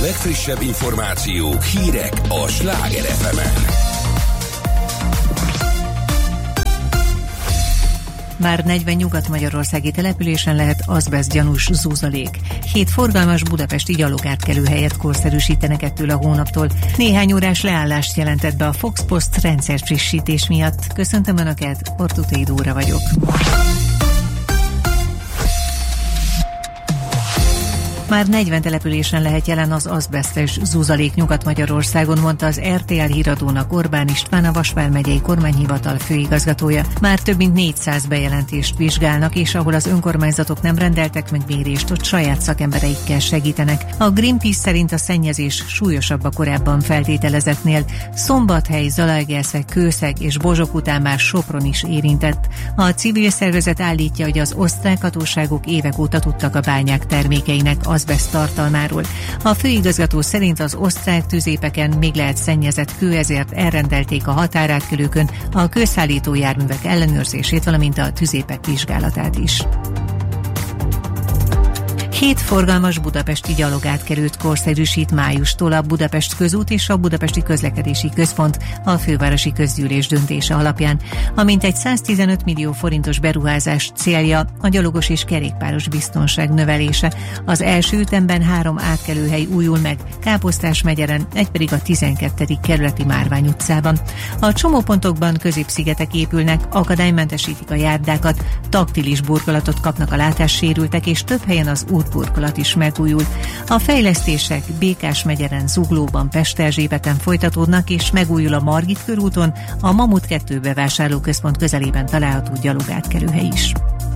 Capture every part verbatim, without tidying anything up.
legfrissebb információk, hírek a Sláger ef emen. Már negyven nyugat-magyarországi településen lehet azbesztgyanús zuzalék. Hét forgalmas budapesti gyalogátkelőhelyet korszerűsítenek ettől a hónaptól. Néhány órás leállást jelentett be a Fox Post rendszerfrissítés miatt. Köszöntöm Önöket, Ortuthey Dóra vagyok. Már negyven településen lehet jelen az azbesztes zuzalék Nyugat-Magyarországon, mondta az er té el híradónak Orbán István, a Vas vármegyei kormányhivatal főigazgatója. Már több mint négyszáz bejelentést vizsgálnak, és ahol az önkormányzatok nem rendeltek meg mérést, ott saját szakembereikkel segítenek. A Greenpeace szerint a szennyezés súlyosabb a korábban feltételezettnél. Szombathely, Zalaegerszeg, Kőszeg és Bozsok után már Sopron is érintett. A civil szervezet állítja, hogy az osztrák hatóságok évek óta tudtak a bányák termékeinek azbeszt tartalmáról. A főigazgató szerint az osztrák tüzépeken még lehet szennyezett kő, ezért elrendelték a határátkelőkön a közszállító járművek ellenőrzését, valamint a tüzépek vizsgálatát is. Hét forgalmas budapesti gyalogátkelőt korszerűsít májustól a Budapest Közút és a Budapesti Közlekedési Központ a fővárosi közgyűlés döntése alapján. A mintegy száztizenöt millió forintos beruházás célja a gyalogos és kerékpáros biztonság növelése. Az első ütemben három átkelőhely újul meg, Káposztásmegyeren, egy pedig a tizenkettedik kerületi Márvány utcában. A csomópontokban középszigetek épülnek, akadálymentesítik a járdákat, taktilis burkolatot kapnak a látássérültek, és több helyen az út burkolat is megújul. A fejlesztések Békásmegyeren, Zuglóban, Pesterzsébeten folytatódnak, és megújul a Margit körúton, a Mamut kettő bevásárlóközpont közelében található gyalogátkelőhely is.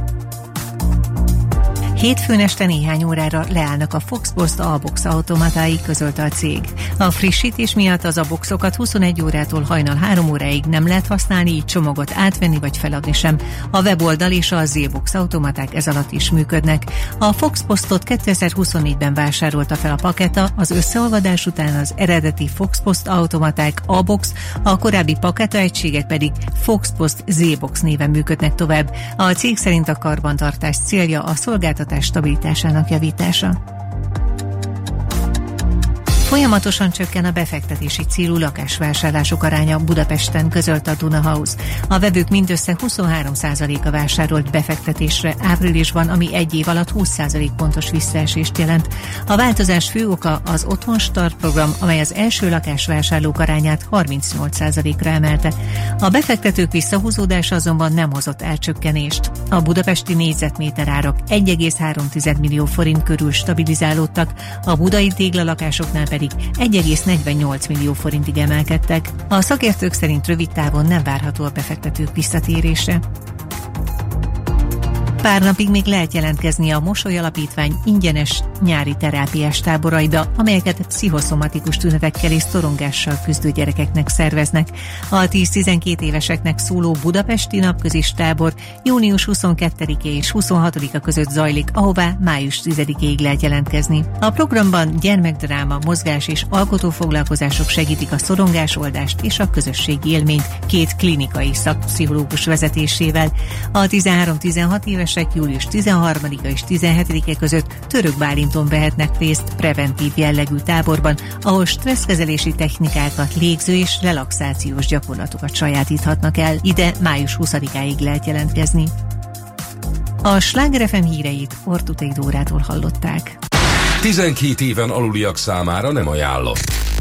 Hétfőn este néhány órára leállnak a Fox Post A-box automatái, közölte a cég. A frissítés miatt az A-boxokat huszonegy órától hajnal három óráig nem lehet használni, így csomagot átvenni vagy feladni sem. A weboldal és a Z-box automaták ez alatt is működnek. A Fox Postot kétezer-huszonnégyben vásárolta fel a Paketa, az összeolvadás után az eredeti Fox Post automaták A-box, a korábbi Paketa egységek pedig Fox Post Z-box néven működnek tovább. A cég szerint a karbantartás célja a szolgáltatás stabilitásának javítása. Folyamatosan csökken a befektetési célú lakásvásárlások aránya Budapesten, közölte a Duna House. A vevők mindössze huszonhárom százaléka vásárolt befektetésre áprilisban, ami egy év alatt húsz százalék pontos visszaesést jelent. A változás fő oka az Otthon Start program, amely az első lakásvásárlók arányát harmincnyolc százalékra emelte. A befektetők visszahúzódása azonban nem hozott elcsökkenést. A budapesti négyzetméter árak egy egész három millió forint körül stabilizálódtak, a budai téglalakásoknál pedig egy egész negyvennyolc millió forintig emelkedtek. A szakértők szerint rövid távon nem várható a befektetők visszatérése. Pár napig még lehet jelentkezni a Mosoly Alapítvány ingyenes nyári terápiás táboraiba, amelyeket pszichoszomatikus tünetekkel és szorongással küzdő gyerekeknek szerveznek. A tíz-tizenkét éveseknek szóló budapesti napközis tábor június huszonkettedike és huszonhatodika között zajlik, ahová május tizedikéig lehet jelentkezni. A programban gyermekdráma, mozgás és alkotófoglalkozások segítik a szorongásoldást és a közösségi élményt két klinikai szakpszichológus vezetésével. A tizenhárom-tizenhat éves július tizenharmadika és tizenhetedike között Török Bálinton vehetnek részt preventív jellegű táborban, ahol stresszkezelési technikákat, légző és relaxációs gyakorlatokat sajátíthatnak el. Ide május huszadikáig lehet jelentkezni. A Sláger ef em híreit Ortuthey Dórától hallották. tizenkét éven aluliak számára nem ajánlott.